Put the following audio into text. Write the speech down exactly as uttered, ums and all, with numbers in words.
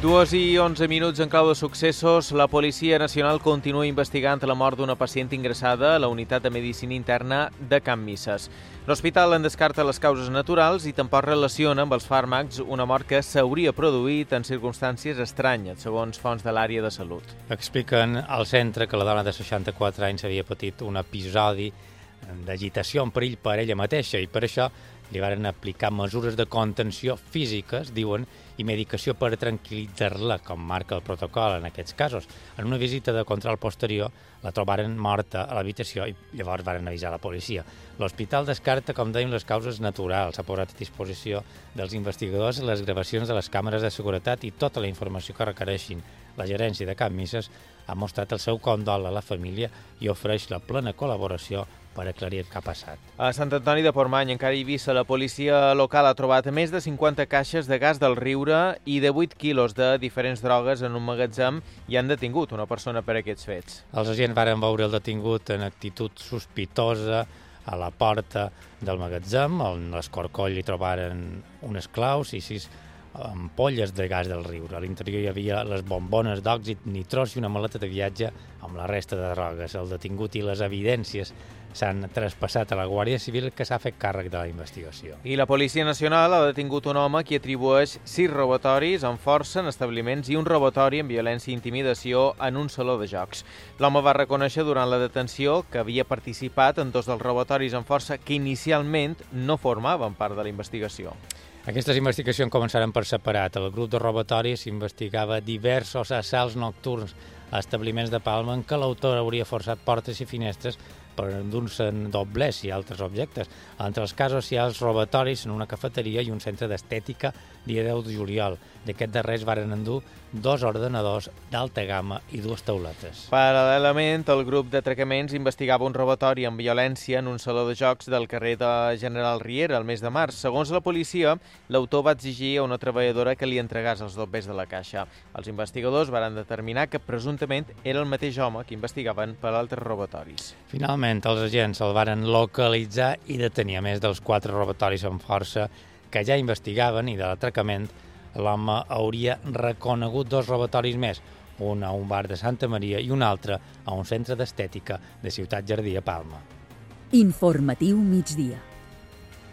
Dues i onze minuts en clau de successos. La Policia Nacional continua investigant la mort d'una pacient ingressada a la unitat de medicina interna de Can Misses. L'hospital en descarta les causes naturals i tampoc relaciona amb els fàrmacs una mort que s'hauria produït en circumstàncies estranyes, segons fonts de l'àrea de salut. Expliquen al centre que la dona de seixanta-quatre anys havia patit un episodi d'agitació en perill per ella mateixa i per això li varen aplicar mesures de contenció físiques, diuen, i medicació per tranquil·litzar-la, com marca el protocol en aquests casos. En una visita de control posterior la trobaren morta a l'habitació i llavors varen avisar la policia. L'hospital descarta, com dèiem, les causes naturals. Ha posat a disposició dels investigadors les gravacions de les càmeres de seguretat i tota la informació que requereixin. La gerència de Can Misses ha mostrat el seu condol a la família i ofereix la plena col·laboració per aclarir què ha passat. A Sant Antoni de Portmany, encara a Eivissa, la policia local ha trobat més de cinquanta caixes de gas del Riure i de vuit quilos de diferents drogues en un magatzem i han detingut una persona per aquests fets. Els agents varen veure el detingut en actitud sospitosa a la porta del magatzem. En l'escorcoll hi trobaren unes claus i sis ampolles de gas del Riure. A l'interior hi havia les bombones d'òxid nitrós i una maleta de viatge amb la resta de drogues. El detingut i les evidències s'han traspassat a la Guàrdia Civil, que s'ha fet càrrec de la investigació. I la Policia Nacional ha detingut un home qui atribueix sis robatoris amb força en establiments i un robatori amb violència i intimidació en un saló de jocs. L'home va reconèixer durant la detenció que havia participat en dos dels robatoris amb força que inicialment no formaven part de la investigació. Aquestes investigacions començaran per separat. El grup de robatoris investigava diversos assalts nocturns a establiments de Palma en què l'autor hauria forçat portes i finestres per endur-se'n doblers i altres objectes. Entre els casos hi ha els robatoris en una cafeteria i un centre d'estètica dia deu de juliol. D'aquests darrers varen endur dos ordenadors d'alta gamma i dues tauletes. Paral·lelament, el grup d'atracaments investigava un robatori amb violència en un saló de jocs del carrer de General Riera el mes de març. Segons la policia, l'autor va exigir a una treballadora que li entregàs els doblers de la caixa. Els investigadors varen determinar que presumptament era el mateix home que investigaven per altres robatoris. Finalment, els agents el varen localitzar i detenir. A més dels quatre robatoris amb força que ja investigaven i de l'atracament, l'home hauria reconegut dos robatoris més, un a un bar de Santa Maria i un altre a un centre d'estètica de Ciutat Jardí a Palma. Informatiu migdia.